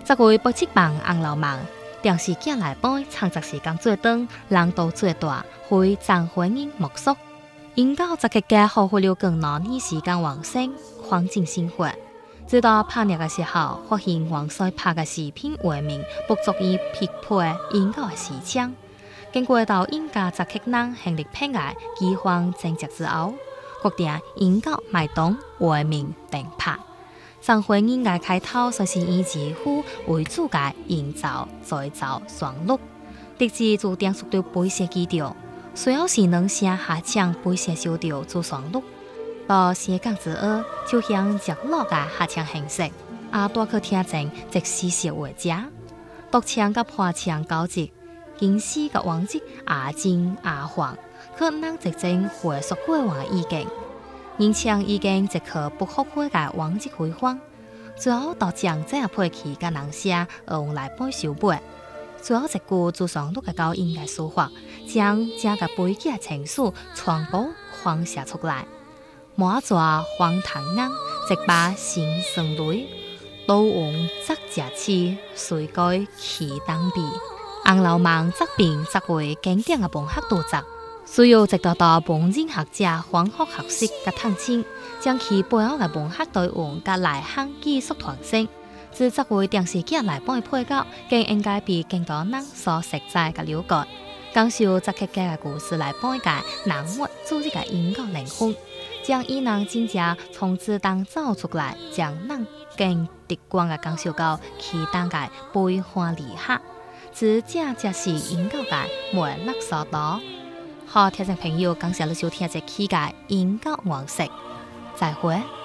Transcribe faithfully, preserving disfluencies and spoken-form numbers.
这位不七棒红楼梦，电视剧内本创作时间最长，人道最大，为张惠英目宿。因到这个家好为了更多年时间旺盛，环境生活。直到拍摄的时候，发现王帅拍的视频画面不足以匹配因到的时长。经过到因家十客人行力配合几番争执之后，决定因到卖东画面并拍。张惠英的开头虽是以几乎为主角营造再造双录，直至注定属于背写基调。随后是能写下将背写修调做双录，到写讲之后就向日落的下腔形式，也多去听证即事实画家，独腔甲破腔交织，经史甲往迹也真也晃，可能直正回溯过往的意见。人腔意见即可不合规的往迹回放，最后到将这个配器甲人写而用来背修背。最后一句做双录的高音的抒发，将这个背景的情绪全部放射出来。满纸荒唐人，一把心生泪，都用作假期，随改起当比。红楼梦作品作为经典的文学著作，需要直到到文人学者反复学习甲探亲，将其背后的文学内容甲内涵技术传承。自作为电视剧内本的配角，更应该被更多人所实在甲了解。讲述这客家的故事内本嘅人物组织嘅因果灵魂，将伊人真正从子当走出来，将人更直观嘅感受到其当嘅悲欢离合。这正才是因果嘅魅力所在。好，听众朋友，感谢你收听这期嘅因果往事，再会。